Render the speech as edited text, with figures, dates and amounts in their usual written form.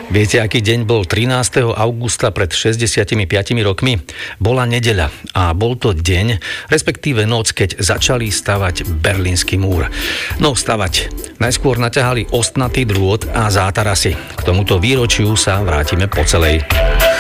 Viete, aký deň bol 13. augusta pred 65 rokmi? Bola nedeľa a bol to deň, respektíve noc, keď začali stavať Berlínsky múr. No stavať. Najskôr naťahali ostnatý drôt a zátarasy. K tomuto výročiu sa vrátime po celej.